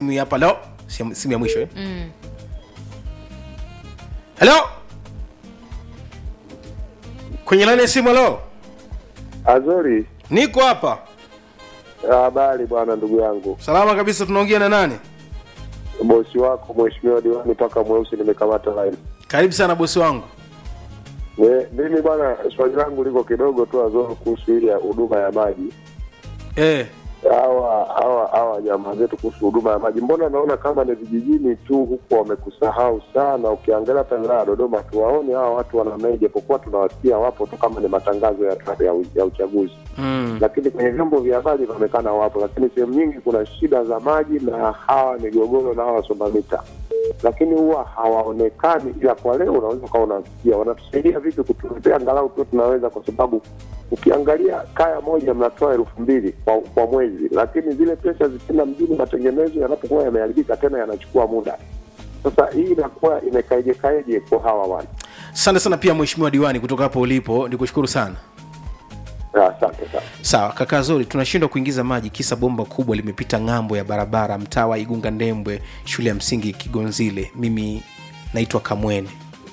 simu hapa. Hello, simu ya mwisho Hello, kwenye line ya simu. Hello Azori, niko hapa. habari bwana ndugu yangu? Salama kabisa. Tunaongea na nani? Bosi wako mheshimiwa diwani toka Mweusi, nimekamata line. Karibu sana bosi wangu. Mimi bwana, swali langu liko kidogo tu Azori, kuhusu ile huduma ya maji. Hawa jamaa zetu kuhusu huduma ya maji, mbona naona kama ni vijijini tu huko wamekusahau sana? Ukiangalia Tanzania Dodoma tuwaone hawa watu wana maji, japokuwa tunawasikia wapo tu kama ni matangazo ya uchaguzi. Lakini kwenye vyombo vya habari wanaonekana wapo, lakini sehemu nyingi kuna shida za maji na hawa migogoro na hawa Somamita, lakini huwa hawaonekani. Ila kwa leo unaweza kuwa unasikia wanatusaidia vipi kutuletea angalau tu tunaweza, kwa sababu ukiangalia kaya moja mnatoa 2,000 kwa mwezi, lakini zile pesa zikienda mjini matengenezo yanapokuwa yameharibika tena yanachukua muda. Sasa hii inakuwa imekaeje kwa hawa watu? Asante sana pia mheshimiwa diwani kutoka hapo ulipo, nikushukuru sana. Asante sana. Sawa kaka Zuri, tunashindwa kuingiza maji kisa bomba kubwa limepita ng'ambo ya barabara mtaa wa Igunga Ndembwe, shule ya msingi Kigonzile. Mimi naitwa Kamwene.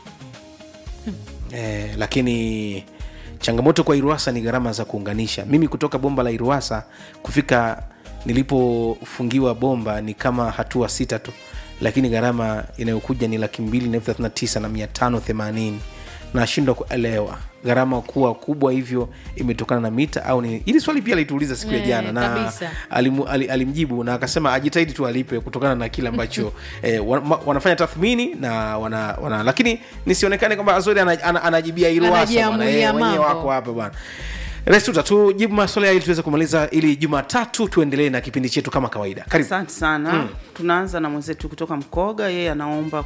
Lakini changamoto kwa Iruwasa ni gharama za kuunganisha. Mimi kutoka bomba la Iruwasa kufika nilipofungiwa bomba ni kama hatua 6 tu, lakini gharama inayokuja ni 2,39,580. Nashindwa kuelewa gharama kuwa kubwa hivyo imetokana na mita au nini. Ili swali pia alituuliza siku ya jana na alimjibu na akasema ajitahidi tu alipe kutokana na kile ambacho wanafanya tathmini na wana lakini nisionekane kwamba Azori anajibia Iruwasa wenyewe wako hapa bwana. Restuta tujibu maswali ili tuweze kumaliza ili Jumatatu tuendelee na kipindi chetu kama kawaida. Karibu. Asante sana. Tunaanza na mwenzetu kutoka Mkoga. Yeye anaomba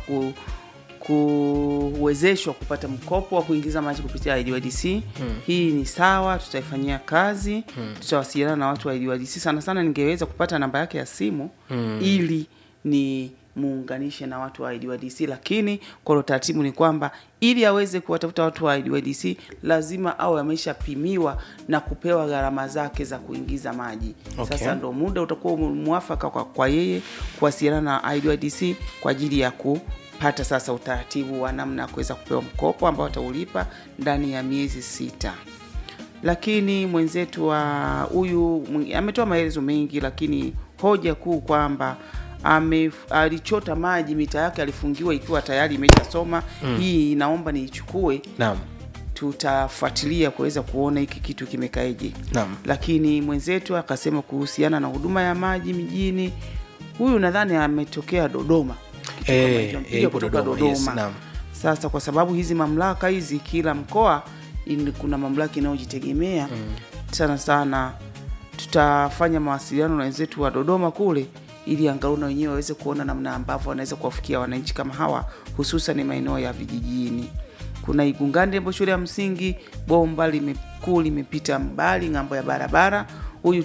kuwezeshwa kupata mkopo wa kuingiza maji kupitia IDYDC. Hii ni sawa, tutaifanyia kazi. Tutawasiliana na watu wa IDYDC. Sana sana ningeweza kupata namba yake ya simu ili ni muunganishe na watu wa IDYDC, lakini kwa utaratibu ni kwamba ili aweze kuwatafuta watu wa IDYDC lazima awe ameshapimiwa na kupewa gharama zake za kuingiza maji. Sasa ndo muda utakuwa muafaka kwa yeye kuwasiliana na IDYDC kwa ajili ya kupata sasa utaratibu wa namna kuweza kupewa mkopo ambao ataulipa ndani ya miezi 6. Lakini mwenzetu wa huyu ametoa maelezo mengi, lakini hoja kuu kwamba alichota maji mita yake alifungiwa ikiwa tayari imeshasoma. Hii naomba niichukue. Naam. Tutafuatilia kuweza kuona hiki kitu kimekaeje. Naam. Lakini mwenzetu akasema kuhusiana na huduma ya maji mjini. Huyu nadhani ametokea Dodoma. Kutoka Dodoma. Yes, naam. Sasa kwa sababu hizi mamlaka hizi kila mkoa kuna mamlaka inayojitegemea sana sana, tutafanya mawasiliano na wenzetu wa Dodoma kule ili angalau na wenyewe waweze kuona namna ambavyo wanaweza kuwafikia wananchi kama hawa, hususan maeneo ya vijijini. Kuna Igunga Ndembwe shule ya msingi, bomba limepita mbali ngambo ya barabara. Huyu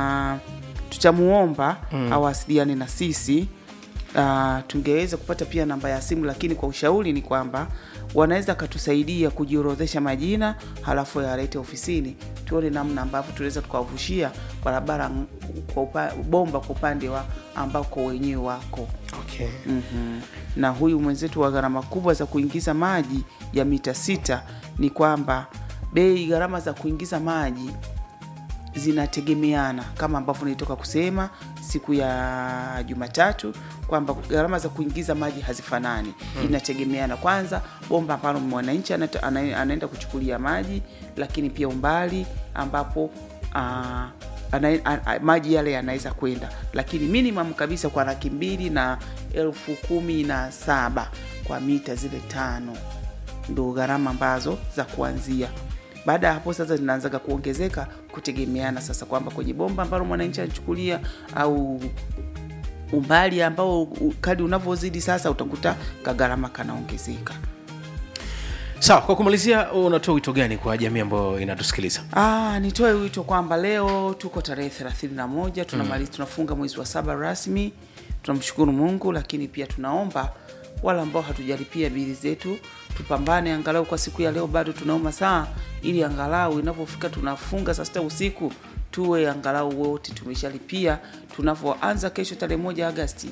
tutamuomba awasiliane na sisi. Tungeweza kupata pia namba ya simu, lakini kwa ushauri ni kwamba wanaweza katusaidia kujiorodhesha majina halafu yalete ofisini tuone namna ambavyo tunaweza tukawavushia barabara bomba kwa upande wa ambako wenyewe wako. Na huyu mwenzetu wa gharama kubwa za kuingiza maji ya mita 6 ni kwamba gharama za kuingiza maji zinategemeana, kama ambavyo nilitoka kusema siku ya Jumatatu kwamba gharama za kuingiza maji hazifanani. Inategemeana kwanza bomba ambalo mwananchi anaenda kuchukulia maji, lakini pia umbali ambapo maji yale yanaweza kwenda, lakini minimum kabisa kwa 2,217 kwa mita zile 5 ndio gharama ambazo za kuanzia. Baada ya hapo sasa zinaanza kuongezeka kutegemeana sasa kwamba kwenye bomba ambalo mwananchi anachukulia au umbali ambao kadi unavyozidi sasa utakuta gharama kanaongezeka. Sawa, kwa kumalizia unatoa wito gani kwa jamii ambayo inatusikiliza? Nitoe wito kwamba leo tuko tarehe 31 tunafunga mwezi wa 7 rasmi. Tunamshukuru Mungu, lakini pia tunaomba wala ambao hatujalipia bili zetu tupambane angalau kwa siku ya leo, bado tunaoma saa ili angalau inapofika tunafunga saa 6 usiku tuwe angalau wote tumeshalipia. Tunapoanza kesho tarehe 1 Agosti